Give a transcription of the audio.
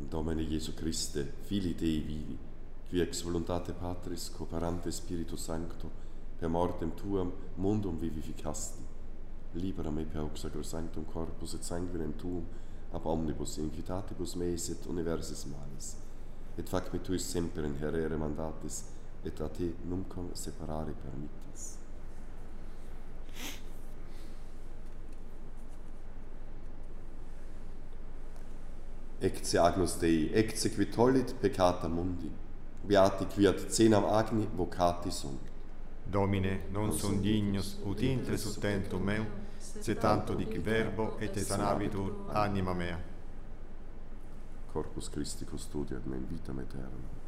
Domine Iesu Christe, Filii Dei vivi, qui ex voluntate Patris cooperante Spiritu Sancto, per mortem tuam mundum vivificasti, libera me per auxilium sacrosanctum corpus et sanguinem tuum, ab omnibus infitatibus meis et universis malis, et fac me tuis semper in herere mandatis, et a te numquam separare permittis. Ecce Agnus Dei, ecce qui tollit peccata mundi, beati qui ad cenam agni vocati sunt. Domine, non sum dignus ut intre sustentum meu, se tanto dic verbo et esanabitur anima mea. Corpus Christi custodiat me in vitam aeternam.